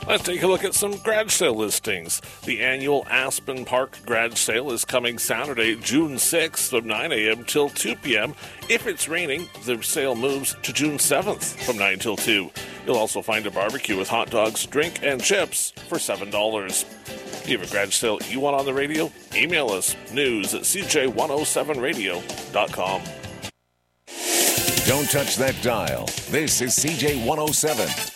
Let's take a look at some garage sale listings. The annual Aspen Park garage sale is coming Saturday, June 6th from 9 a.m. till 2 p.m. If it's raining, the sale moves to June 7th from 9 till 2. You'll also find a barbecue with hot dogs, drink, and chips for $7. Do you have a garage sale you want on the radio? Email us, news@cj107radio.com. Don't touch that dial. This is CJ107.